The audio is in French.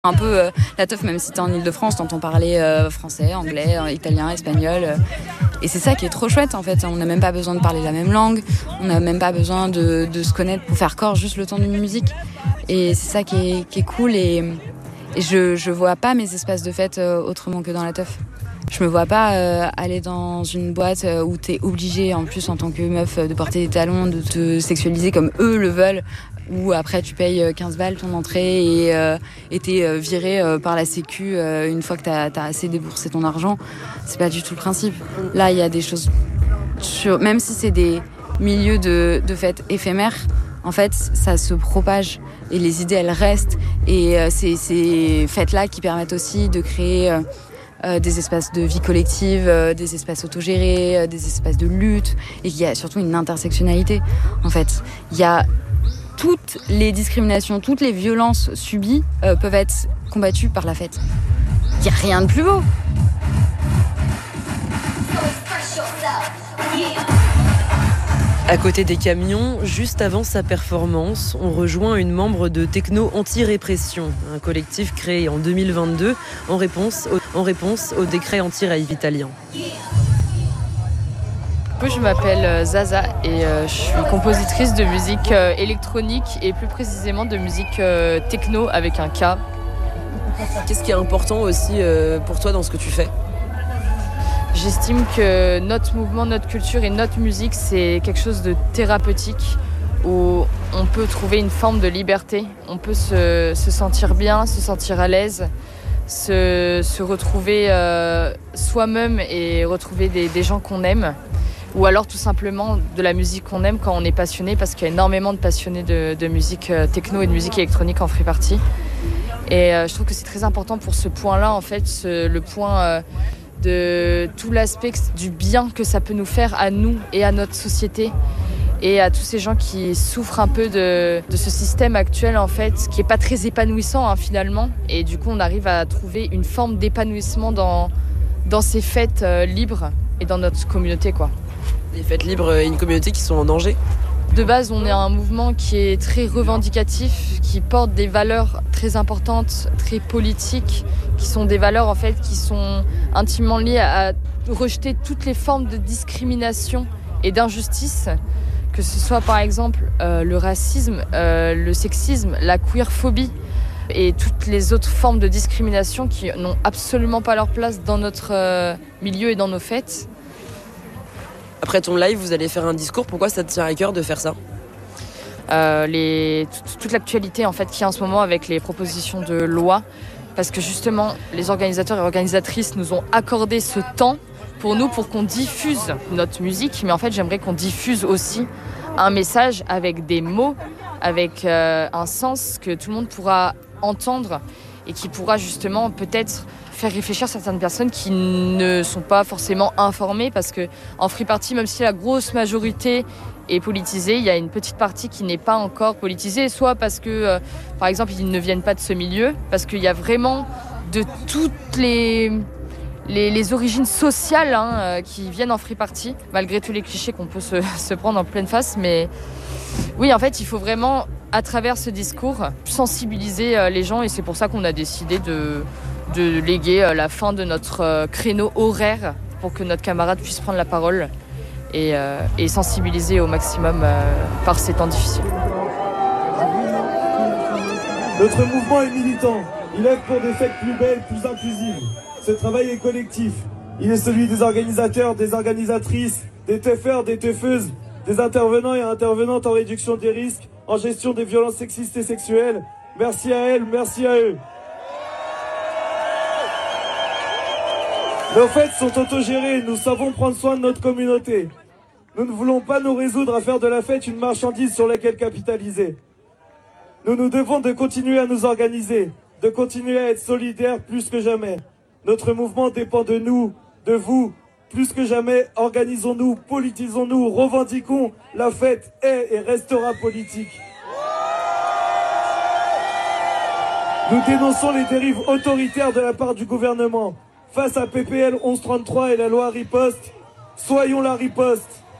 Un peu la teuf, même si t'es en Ile-de-France, t'entends parler français, anglais, italien, espagnol. Et c'est ça qui est trop chouette en fait. On n'a même pas besoin de parler la même langue, on n'a même pas besoin de se connaître pour faire corps juste le temps d'une musique. Et c'est ça qui est cool. Et je vois pas mes espaces de fête autrement que dans la teuf. Je me vois pas aller dans une boîte où t'es obligé en plus en tant que meuf de porter des talons, de te sexualiser comme eux le veulent. Où après tu payes 15 balles ton entrée et t'es viré par la sécu une fois que t'as assez déboursé ton argent. C'est pas du tout le principe. Là, il y a des choses même si c'est des milieux de fêtes éphémères, en fait, ça se propage et les idées, elles restent. Et c'est ces fêtes-là qui permettent aussi de créer des espaces de vie collective, des espaces autogérés, des espaces de lutte. Et il y a surtout une intersectionnalité. En fait, il y a toutes les discriminations, toutes les violences subies peuvent être combattues par la fête. Il n'y a rien de plus beau. À côté des camions, juste avant sa performance, on rejoint une membre de Techno Anti-Répression, un collectif créé en 2022 en réponse au décret anti-rave italien. Je m'appelle Zaza et je suis compositrice de musique électronique et plus précisément de musique techno avec un K. Qu'est-ce qui est important aussi pour toi dans ce que tu fais ? J'estime que notre mouvement, notre culture et notre musique, c'est quelque chose de thérapeutique où on peut trouver une forme de liberté. On peut se sentir bien, se sentir à l'aise, se retrouver soi-même et retrouver des gens qu'on aime. Ou alors tout simplement de la musique qu'on aime quand on est passionné, parce qu'il y a énormément de passionnés de musique techno et de musique électronique en free party. Et je trouve que c'est très important pour ce point-là, en fait, le point de tout l'aspect du bien que ça peut nous faire à nous et à notre société et à tous ces gens qui souffrent un peu de ce système actuel, en fait, qui est pas très épanouissant finalement. Et du coup, on arrive à trouver une forme d'épanouissement dans ces fêtes libres et dans notre communauté, quoi. Les fêtes libres et une communauté qui sont en danger. De base, on est un mouvement qui est très revendicatif, qui porte des valeurs très importantes, très politiques, qui sont des valeurs en fait qui sont intimement liées à rejeter toutes les formes de discrimination et d'injustice, que ce soit par exemple le racisme, le sexisme, la queerphobie et toutes les autres formes de discrimination qui n'ont absolument pas leur place dans notre milieu et dans nos fêtes. Après ton live, vous allez faire un discours. Pourquoi ça te tient à cœur de faire ça ? Toute l'actualité en fait qu'il y a en ce moment avec les propositions de loi, parce que justement les organisateurs et organisatrices nous ont accordé ce temps pour nous, pour qu'on diffuse notre musique, mais en fait j'aimerais qu'on diffuse aussi un message avec des mots, avec un sens que tout le monde pourra entendre et qui pourra justement peut-être faire réfléchir certaines personnes qui ne sont pas forcément informées, parce que en free party, même si la grosse majorité est politisée, il y a une petite partie qui n'est pas encore politisée, soit parce que par exemple ils ne viennent pas de ce milieu, parce qu'il y a vraiment de toutes les origines sociales qui viennent en free party, malgré tous les clichés qu'on peut se prendre en pleine face. Mais oui, en fait il faut vraiment, à travers ce discours, sensibiliser les gens, et c'est pour ça qu'on a décidé de léguer la fin de notre créneau horaire pour que notre camarade puisse prendre la parole et sensibiliser au maximum par ces temps difficiles. Notre mouvement est militant. Il œuvre pour des fêtes plus belles, plus inclusives. Ce travail est collectif. Il est celui des organisateurs, des organisatrices, des teufeurs, des teufeuses, des intervenants et intervenantes en réduction des risques, en gestion des violences sexistes et sexuelles. Merci à elles, merci à eux. Nos fêtes sont autogérées, nous savons prendre soin de notre communauté. Nous ne voulons pas nous résoudre à faire de la fête une marchandise sur laquelle capitaliser. Nous nous devons de continuer à nous organiser, de continuer à être solidaires plus que jamais. Notre mouvement dépend de nous, de vous, plus que jamais. Organisons-nous, politisons-nous, revendiquons. La fête est et restera politique. Nous dénonçons les dérives autoritaires de la part du gouvernement. Face à PPL 1133 et la loi riposte, soyons la riposte.